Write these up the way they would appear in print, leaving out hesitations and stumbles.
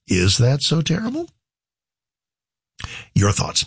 Is that so terrible? Your thoughts.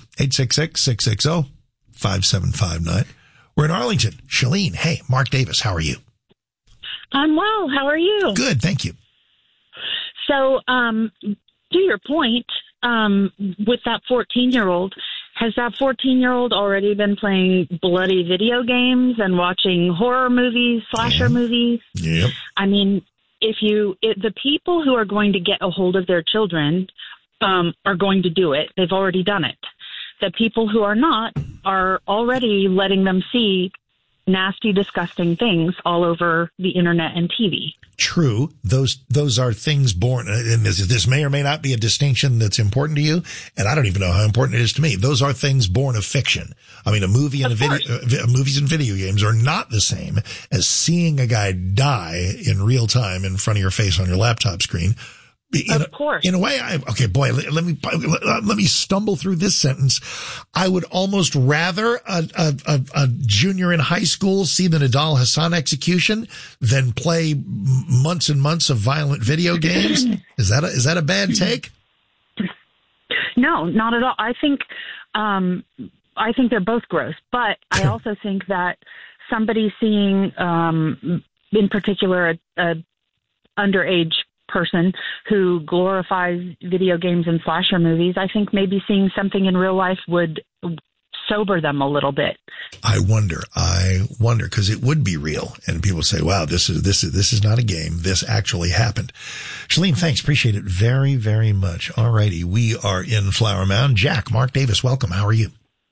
866-660-5759. We're in Arlington. Shalene, hey, Mark Davis, how are you? I'm well. How are you? Good, thank you. So, to your point, with that 14-year-old, has that 14-year-old already been playing bloody video games and watching horror movies, slasher movies? Yep. I mean, the people who are going to get a hold of their children are going to do it. They've already done it. The people who are not are already letting them see nasty, disgusting things all over the internet and TV. True. Those are things born, and this may or may not be a distinction that's important to you, and I don't even know how important it is to me. Those are things born of fiction. I mean, movies and video games are not the same as seeing a guy die in real time in front of your face on your laptop screen. Of course. In a way, let me stumble through this sentence. I would almost rather a junior in high school see the Nidal Hassan execution than play months and months of violent video games. Is that a bad take? No, not at all. I think they're both gross, but I also think that somebody seeing, in particular, a underage person who glorifies video games and slasher movies, I think maybe seeing something in real life would sober them a little bit. I wonder, because it would be real, and people say, "Wow, this is not a game. This actually happened." Shalene, thanks, appreciate it very, very much. All righty, we are in Flower Mound. Jack, Mark Davis, welcome. How are you?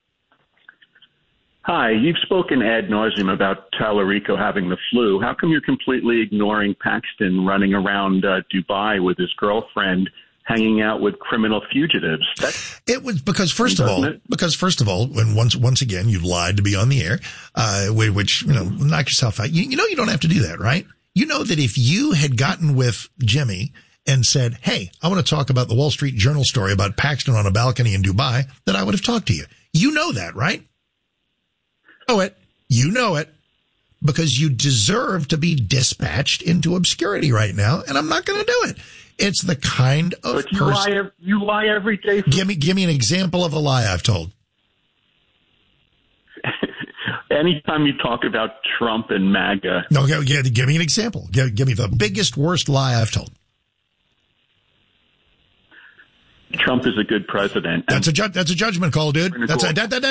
Hi, you've spoken ad nauseum about Tallarico having the flu. How come you're completely ignoring Paxton running around Dubai with his girlfriend, hanging out with criminal fugitives? It was because first of all, when once again you lied to be on the air, which knock yourself out. You know you don't have to do that, right? You know that if you had gotten with Jimmy and said, "Hey, I want to talk about the Wall Street Journal story about Paxton on a balcony in Dubai," that I would have talked to you. You know that, right? You know it, because you deserve to be dispatched into obscurity right now, and I'm not going to do it. It's the kind of person. You lie every day. Give me an example of a lie I've told. Anytime you talk about Trump and MAGA. No, give me an example. Give me the biggest, worst lie I've told. Trump is a good president. That's a judgment call, dude. That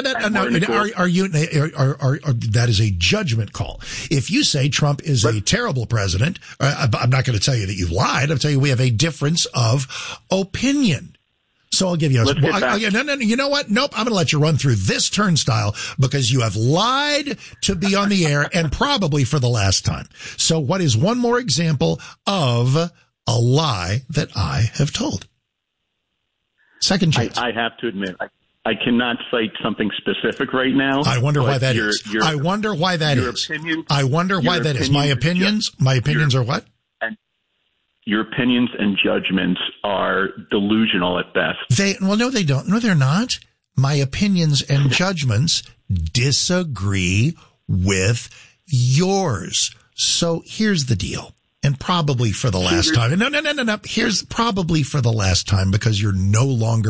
is a judgment call. If you say Trump is a terrible president, I'm not going to tell you that you lied. I'll tell you we have a difference of opinion. So I'll give you no. You know what? Nope. I'm going to let you run through this turnstile because you have lied to be on the air, and probably for the last time. So what is one more example of a lie that I have told? Second chance. I have to admit, I cannot cite something specific right now. I wonder why that is. I wonder why that is. I wonder why that is. My opinions are what? And your opinions and judgments are delusional at best. No, they don't. No, they're not. My opinions and judgments disagree with yours. So here's the deal. And probably for the last time. No. Here's probably for the last time, because you're no longer.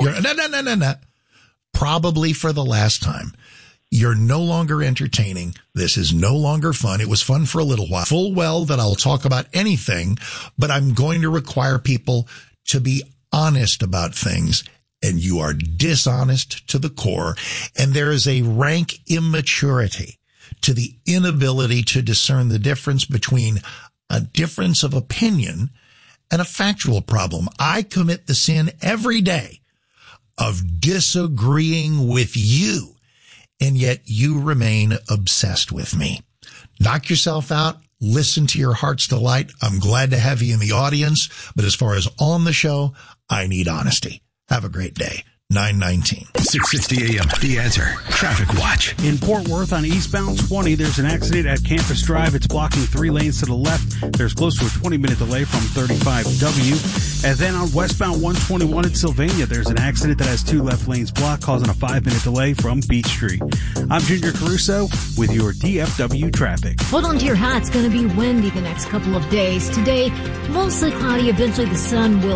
Probably for the last time. You're no longer entertaining. This is no longer fun. It was fun for a little while. Full well that I'll talk about anything, but I'm going to require people to be honest about things. And you are dishonest to the core. And there is a rank immaturity to the inability to discern the difference between a difference of opinion and a factual problem. I commit the sin every day of disagreeing with you, and yet you remain obsessed with me. Knock yourself out. Listen to your heart's delight. I'm glad to have you in the audience, but as far as on the show, I need honesty. Have a great day. 9:19. 6:60 a.m. The Answer Traffic Watch. In Fort Worth on eastbound 20, there's an accident at Campus Drive. It's blocking 3 lanes to the left. There's close to a 20-minute delay from 35W. And then on westbound 121 at Sylvania, there's an accident that has 2 left lanes blocked, causing a 5-minute delay from Beach Street. I'm Junior Caruso with your DFW traffic. Hold on to your hat. It's going to be windy the next couple of days. Today, mostly cloudy. Eventually the sun will